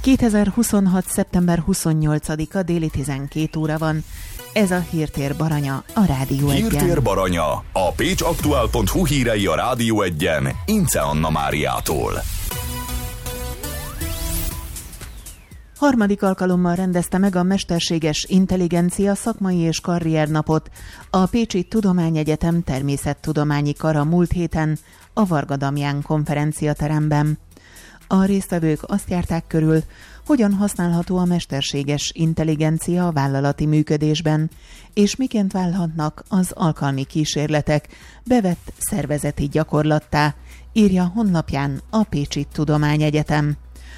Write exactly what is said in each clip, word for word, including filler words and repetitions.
kétezer-huszonhat. szeptember huszonnyolcadika déli tizenkét óra van. Ez a Hírtér Baranya a Rádió Egyen. Hírtér Baranya, a pécs aktuál pont hu hírei a Rádió Egyen, Ince Anna Máriától. Harmadik alkalommal rendezte meg a Mesterséges Intelligencia szakmai és karriernapot a Pécsi Tudományegyetem Természettudományi Kara múlt héten a Varga Damján konferenciateremben. A résztvevők azt járták körül, hogyan használható a mesterséges intelligencia a vállalati működésben, és miként válhatnak az alkalmi kísérletek bevett szervezeti gyakorlattá, írja honlapján a Pécsi Tudományegyetem.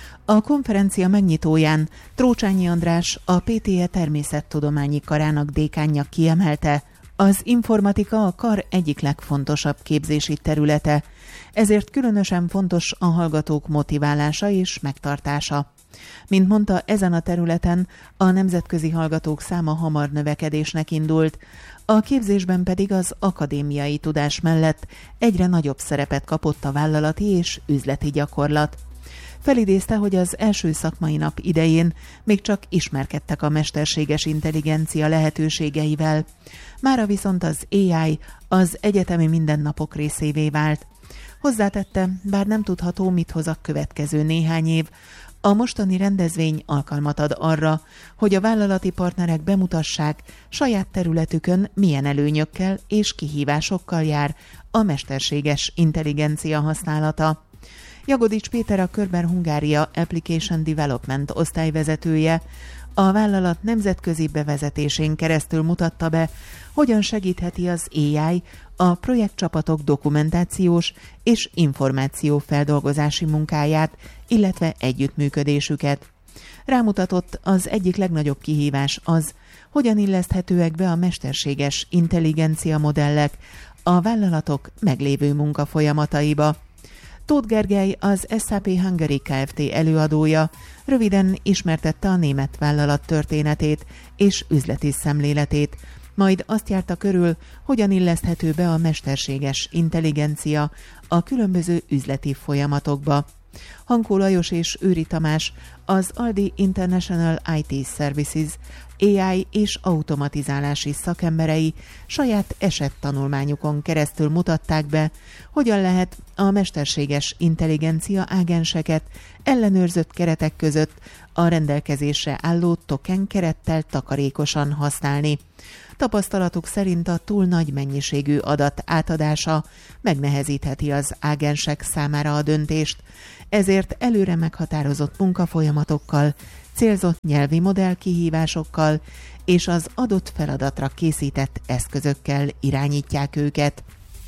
A konferencia megnyitóján Trócsányi András, a pé té e Természettudományi Karának dékánja kiemelte, az informatika a kar egyik legfontosabb képzési területe, ezért különösen fontos a hallgatók motiválása és megtartása. Mint mondta, ezen a területen a nemzetközi hallgatók száma hamar növekedésnek indult, a képzésben pedig az akadémiai tudás mellett egyre nagyobb szerepet kapott a vállalati és üzleti gyakorlat. Felidézte, hogy az első szakmai nap idején még csak ismerkedtek a mesterséges intelligencia lehetőségeivel. Mára viszont az á i az egyetemi mindennapok részévé vált. Hozzátette, bár nem tudható, mit hoz a következő néhány év, a mostani rendezvény alkalmat ad arra, hogy a vállalati partnerek bemutassák, saját területükön milyen előnyökkel és kihívásokkal jár a mesterséges intelligencia használata. Jagodics Péter, a Körber Hungária Application Development osztályvezetője a vállalat nemzetközi bevezetésén keresztül mutatta be, hogyan segítheti az á i a projektcsapatok dokumentációs és információfeldolgozási munkáját, illetve együttműködésüket. Rámutatott, az egyik legnagyobb kihívás az, hogyan illeszthetőek be a mesterséges intelligencia modellek a vállalatok meglévő munkafolyamataiba. Tóth Gergely, az es á pé Hungary Kft. Előadója röviden ismertette a német vállalat történetét és üzleti szemléletét, majd azt járta körül, hogyan illeszthető be a mesterséges intelligencia a különböző üzleti folyamatokba. Hankó Lajos és Őri Tamás, az Aldi International i té Services á i és automatizálási szakemberei saját esettanulmányukon keresztül mutatták be, hogyan lehet a mesterséges intelligencia ágenseket ellenőrzött keretek között a rendelkezésre álló token kerettel takarékosan használni. Tapasztalatuk szerint a túl nagy mennyiségű adat átadása megnehezítheti az ágensek számára a döntést, ezért előre meghatározott munkafolyamatokkal, célzott nyelvi modell kihívásokkal és az adott feladatra készített eszközökkel irányítják őket.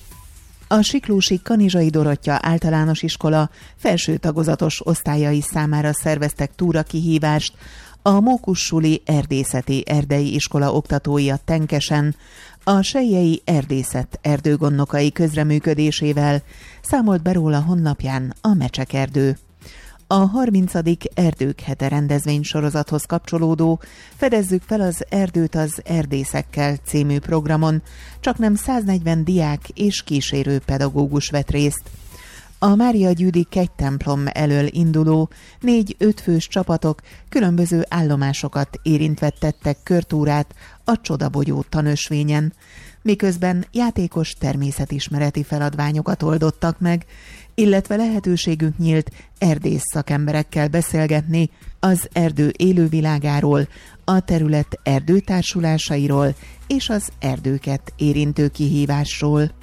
A Siklósi Kanizsai Dorottya Általános Iskola felső tagozatos osztályai számára szerveztek túrakihívást, a Mókussuli Erdészeti Erdei Iskola oktatói a Tenkesen, a Selyei Erdészet erdőgondnokai közreműködésével számolt be róla honlapján a Mecsekerdő. A harmincadik Erdők hete rendezvénysorozathoz kapcsolódó Fedezzük fel az erdőt az erdészekkel című programon csaknem száznegyven diák és kísérő pedagógus vett részt. A Mária Gyüdi kegytemplom elől induló négy-öt fős csapatok különböző állomásokat érintve tettek körtúrát a Csodabogyó tanösvényen, miközben játékos természetismereti feladványokat oldottak meg, illetve lehetőségünk nyílt erdész szakemberekkel beszélgetni az erdő élővilágáról, a terület erdőtársulásairól és az erdőket érintő kihívásról.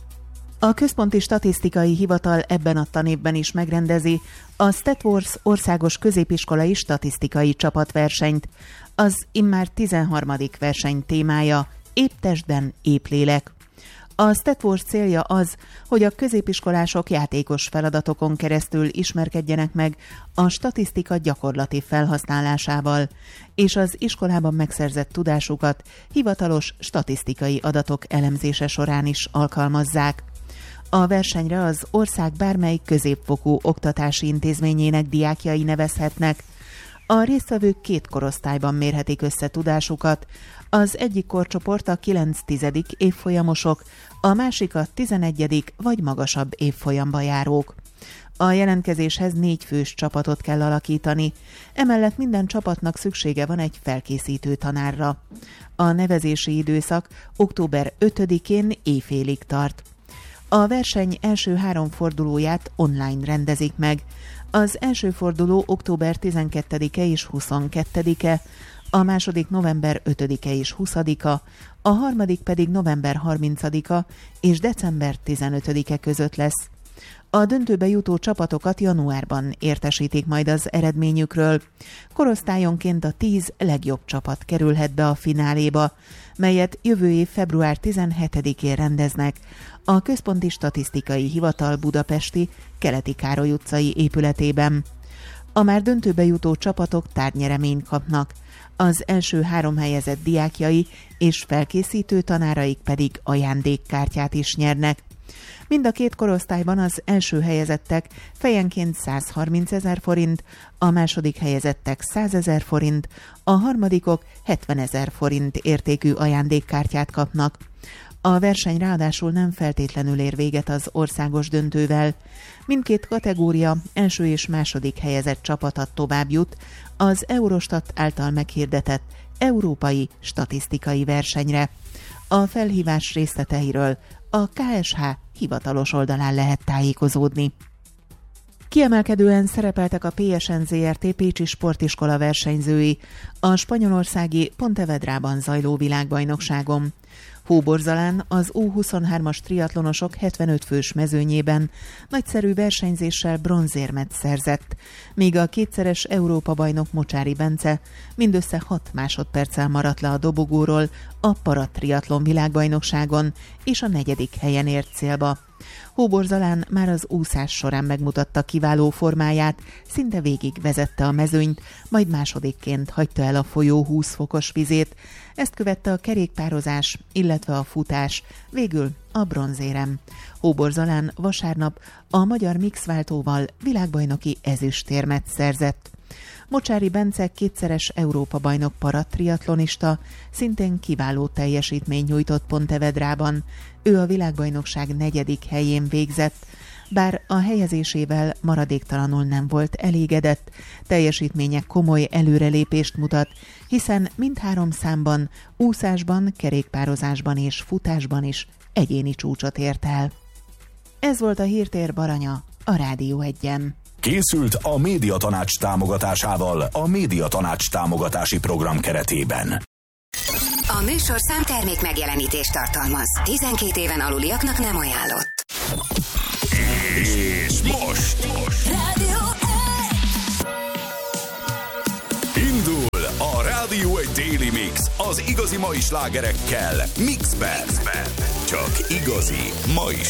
A Központi Statisztikai Hivatal ebben a tanévben is megrendezi a StatWars országos középiskolai statisztikai csapatversenyt. Az immár tizenharmadik verseny témája épp testben, épp lélek. A StatWars célja az, hogy a középiskolások játékos feladatokon keresztül ismerkedjenek meg a statisztika gyakorlati felhasználásával, és az iskolában megszerzett tudásukat hivatalos statisztikai adatok elemzése során is alkalmazzák. A versenyre az ország bármely középfokú oktatási intézményének diákjai nevezhetnek. A résztvevők két korosztályban mérhetik össze tudásukat, az egyik korcsoport a kilenc-tizedik évfolyamosok, a másik a tizenegyedik vagy magasabb évfolyamba járók. A jelentkezéshez négy fős csapatot kell alakítani. Emellett minden csapatnak szüksége van egy felkészítő tanárra. A nevezési időszak október ötödikén éjfélig tart. A verseny első három fordulóját online rendezik meg. Az első forduló október tizenkettedike és huszonkettedike, a második november ötödike és huszadika, a harmadik pedig november harmincadika és december tizenötödike között lesz. A döntőbe jutó csapatokat januárban értesítik majd az eredményükről. Korosztályonként a tíz legjobb csapat kerülhet be a fináléba, melyet jövő év február tizenhetedikén rendeznek a Központi Statisztikai Hivatal budapesti Keleti Károly utcai épületében. A már döntőbe jutó csapatok tárgynyereményt kapnak, az első három helyezett diákjai és felkészítő tanáraik pedig ajándékkártyát is nyernek. Mind a két korosztályban az első helyezettek fejenként százharmincezer forint, a második helyezettek százezer forint, a harmadikok hetvenezer forint értékű ajándékkártyát kapnak. A verseny ráadásul nem feltétlenül ér véget az országos döntővel. Mindkét kategória első és második helyezett csapata tovább jut az Eurostat által meghirdetett európai statisztikai versenyre. A felhívás részleteiről a ká es há hivatalos oldalán lehet tájékozódni. Kiemelkedően szerepeltek a pé es en zé er té Pécsi Sportiskola versenyzői a spanyolországi Pontevedrában zajló világbajnokságon. Hóborzalán az U huszonhármas triatlonosok hetvenöt fős mezőnyében nagyszerű versenyzéssel bronzérmet szerzett, míg a kétszeres Európa-bajnok Mocsári Bence mindössze hat másodperccel maradt le a dobogóról a paratriatlon világbajnokságon, és a negyedik helyen ért célba. Hóborzalán már az úszás során megmutatta kiváló formáját, szinte végig vezette a mezőnyt, majd másodikként hagyta el a folyó húsz fokos vizét. Ezt követte a kerékpározás, illetve a futás, végül a bronzérem. Hóborzalán vasárnap a magyar mixváltóval világbajnoki ezüstérmet szerzett. Mocsári Bence kétszeres Európa-bajnok paratriatlonista, szintén kiváló teljesítmény nyújtott Pontevedrában. Ő a világbajnokság negyedik helyén végzett, bár a helyezésével maradéktalanul nem volt elégedett, teljesítménye komoly előrelépést mutat, hiszen mindhárom számban, úszásban, kerékpározásban és futásban is egyéni csúcsot ért el. Ez volt a Hírtér Baranya, a Rádió Egyen. Készült a Médiatanács támogatásával a Médiatanács támogatási program keretében. A műsor számtermék megjelenítést tartalmaz. tizenkét éven aluliaknak nem ajánlott. És most, most. Rádió Indul a Rádió egy Daily Mix az igazi mai slágerekkel Mixben. Csak igazi mai